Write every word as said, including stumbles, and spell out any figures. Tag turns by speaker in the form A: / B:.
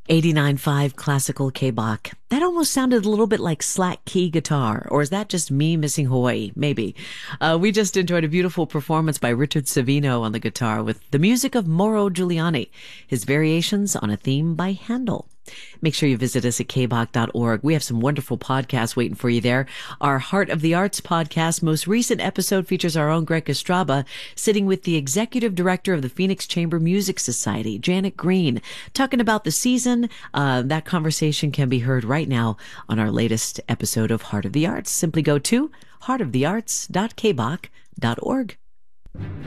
A: eighty-nine point five classical K-Bach. That almost sounded a little bit like slack key guitar, or is that just me missing Hawaii? Maybe. Uh, we just enjoyed a beautiful performance by Richard Savino on the guitar with the music of Mauro Giuliani, his variations on a theme by Handel. Make sure you visit us at k bach dot org. We have some wonderful podcasts waiting for you there. Our Heart of the Arts podcast, most recent episode, features our own Greg Estraba sitting with the executive director of the Phoenix Chamber Music Society, Janet Green, talking about the season. Uh, that conversation can be heard right now on our latest episode of Heart of the Arts. Simply go to heart of the arts dot k bach dot org.